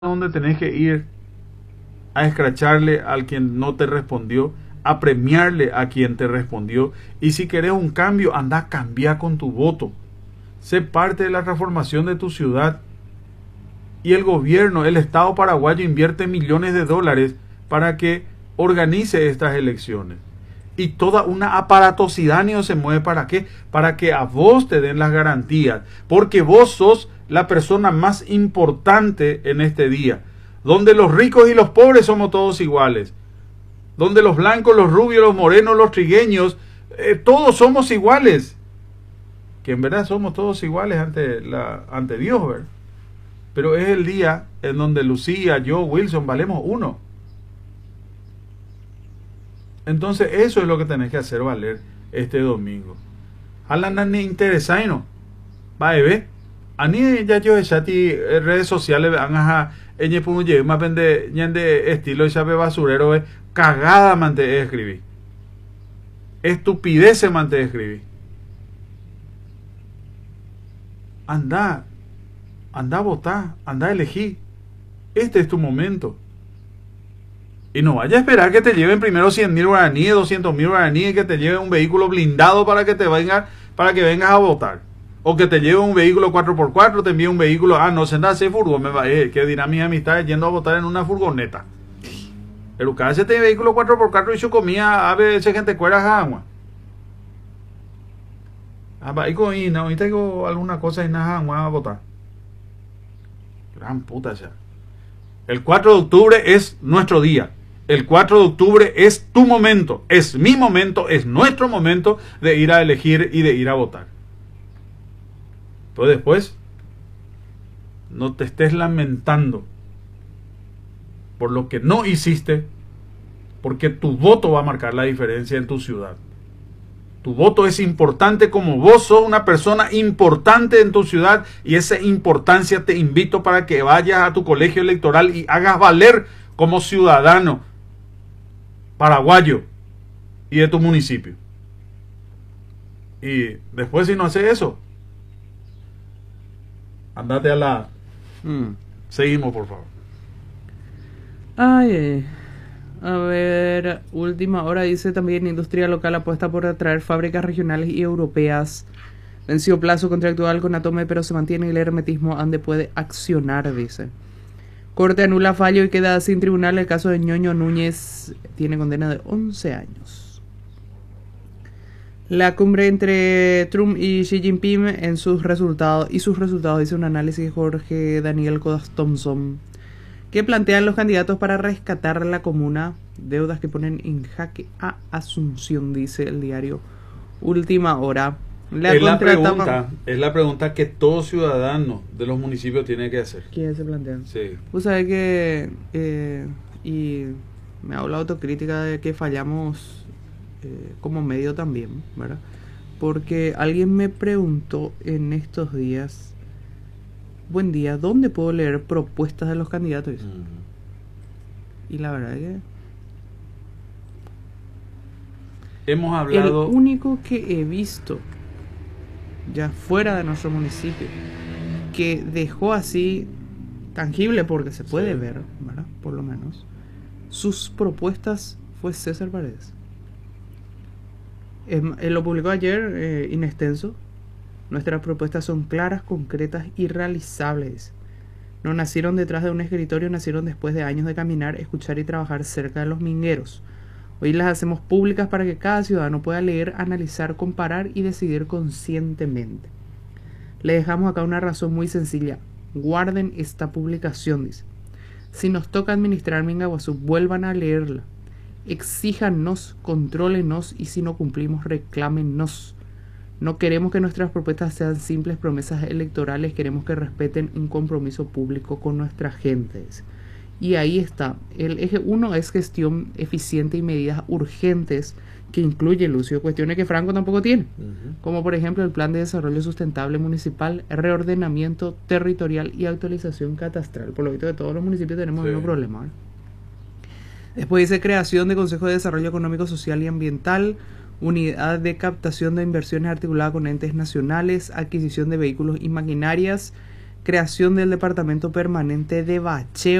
donde tenés que ir a escracharle al quien no te respondió, a premiarle a quien te respondió. Y si querés un cambio, anda a cambiar con tu voto. Sé parte de la transformación de tu ciudad. Y el gobierno, el Estado paraguayo invierte millones de dólares para que organice estas elecciones. Y toda una aparatosidad se mueve ¿para qué? Para que a vos te den las garantías. Porque vos sos la persona más importante en este día. Donde los ricos y los pobres somos todos iguales. Donde los blancos, los rubios, los morenos, los trigueños, todos somos iguales. Que en verdad somos todos iguales ante Dios, ¿verdad? Pero es el día en donde Lucía, yo, Wilson, valemos uno. Entonces eso es lo que tenés que hacer valer este domingo. Halan ni interesaino. Va ve. Ani ya yo ti redes sociales van a eñe puno lleve más vende ñande estilo y sabe basurero cagada mante escribir. Estupidez mante escribir. Anda a votar, anda a elegir. Este es tu momento. Y no vaya a esperar que te lleven primero 100.000 guaraníes, 200.000 guaraníes, que te lleven un vehículo blindado para que vengas a votar. O que te lleve un vehículo 4x4, te envíe un vehículo, no se anda a hacer furgón, que dirán mis amistades yendo a votar en una furgoneta. Pero cada vez este vehículo 4x4 y su comida, a veces gente cuera agua. Y no, y tengo alguna cosa y nada a votar. Gran puta ya. El 4 de octubre es nuestro día. El 4 de octubre es tu momento, es mi momento, es nuestro momento de ir a elegir y de ir a votar. Pero después, no te estés lamentando por lo que no hiciste, porque tu voto va a marcar la diferencia en tu ciudad. Tu voto es importante, como vos sos una persona importante en tu ciudad, y esa importancia te invito para que vayas a tu colegio electoral y hagas valer como ciudadano paraguayo y de tu municipio. Y después, si no haces eso, andate a la... Seguimos, por favor. A ver, última hora dice también: industria local apuesta por atraer fábricas regionales y europeas. Venció plazo contractual con Atome, pero se mantiene el hermetismo donde puede accionar, dice. Corte anula fallo y queda sin tribunal el caso de Ñoño Núñez. Tiene condena de 11 años. La cumbre entre Trump y Xi Jinping en sus resultados, dice un análisis de Jorge Daniel Codas Thompson, que plantean los candidatos para rescatar la comuna, deudas que ponen en jaque a Asunción, dice el diario Última Hora. Es la pregunta que todo ciudadano de los municipios tiene que hacer. ¿Quién se plantea? Sí. Vos sabés que, y me hago la autocrítica de que fallamos como medio también, ¿verdad? Porque alguien me preguntó en estos días: buen día, ¿dónde puedo leer propuestas de los candidatos? Y la verdad es que hemos hablado... el único que he visto ya fuera de nuestro municipio que dejó así tangible, porque se puede ver, ¿verdad? Por lo menos sus propuestas, fue César Paredes. Lo publicó ayer in extenso. Nuestras propuestas son claras, concretas y realizables. No nacieron detrás de un escritorio, nacieron después de años de caminar, escuchar y trabajar cerca de los mingueros. Hoy las hacemos públicas para que cada ciudadano pueda leer, analizar, comparar y decidir conscientemente. Le dejamos acá una razón muy sencilla. Guarden esta publicación, dice. Si nos toca administrar Mingaguazú, vuelvan a leerla. Exíjanos, contrólenos, y si no cumplimos, reclámenos. No queremos que nuestras propuestas sean simples promesas electorales, queremos que respeten un compromiso público con nuestra gente. Y ahí está. El eje 1 es gestión eficiente y medidas urgentes, que incluye, Lucio, cuestiones que Franco tampoco tiene, como por ejemplo el Plan de Desarrollo Sustentable Municipal, reordenamiento territorial y actualización catastral. Por lo visto de todos los municipios tenemos el mismo problema, ¿verdad? Después dice: creación de Consejo de Desarrollo Económico, Social y Ambiental, unidad de captación de inversiones articulada con entes nacionales, adquisición de vehículos y maquinarias, creación del Departamento Permanente de Bacheo